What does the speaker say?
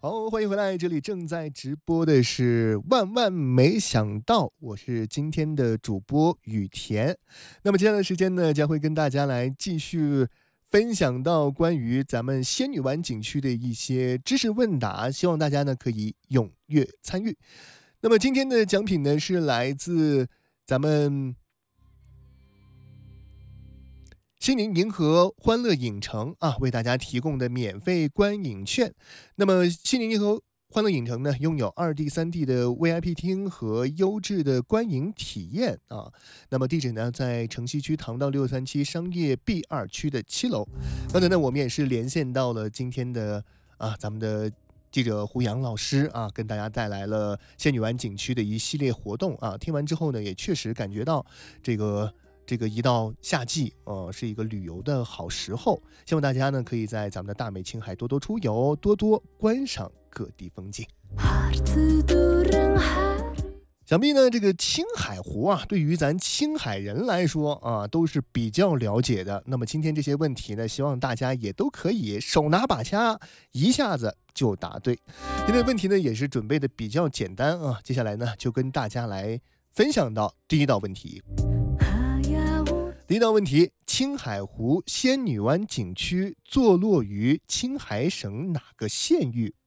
好，欢迎回来，这里正在直播的是万万没想到，我是今天的主播雨田。那么接下来的时间呢，将会跟大家来继续分享到关于咱们仙女湾景区的一些知识问答，希望大家呢可以踊跃参与。那么今天的奖品呢是来自咱们西宁银河欢乐影城啊，为大家提供的免费观影券。那么西宁银河欢乐影城呢，拥有2D、3D 的 VIP 厅和优质的观影体验啊。那么地址呢，在城西区唐道637商业 B2 区的7楼。刚才呢，我们也是连线到了今天的咱们的记者胡杨老师啊，跟大家带来了仙女湾景区的一系列活动啊。听完之后呢，也确实感觉到这个一到夏季，是一个旅游的好时候。希望大家呢可以在咱们的大美青海多多出游，多多观赏各地风景。想必呢这个青海湖啊，对于咱青海人来说啊，都是比较了解的。那么今天这些问题呢，希望大家也都可以手拿把掐，一下子就答对。今天的问题呢也是准备的比较简单啊，接下来呢就跟大家来分享到第一道问题。第一道问题：青海湖仙女湾景区坐落于青海省哪个县域？